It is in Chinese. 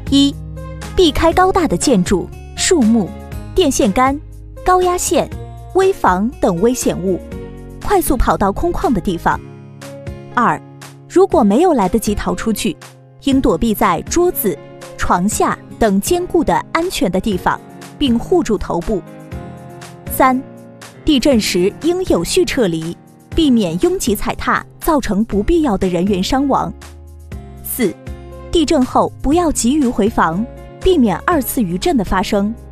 一、避开高大的建筑、树木、电线杆、高压线、危房等危险物，快速跑到空旷的地方。二、如果没有来得及逃出去，应躲避在桌子、床下等坚固的安全的地方，并护住头部。三、地震时应有序撤离，避免拥挤踩踏造成不必要的人员伤亡。四、地震后不要急于回房，避免二次余震的发生。